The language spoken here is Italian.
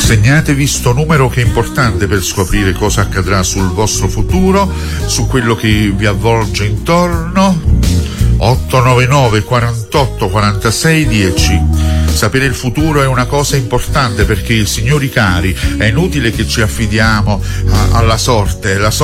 Segnatevi sto numero che è importante per scoprire cosa accadrà sul vostro futuro, su quello che vi avvolge intorno. 899 48 46 10. Sapere il futuro è una cosa importante perché, signori cari, è inutile che ci affidiamo alla sorte. La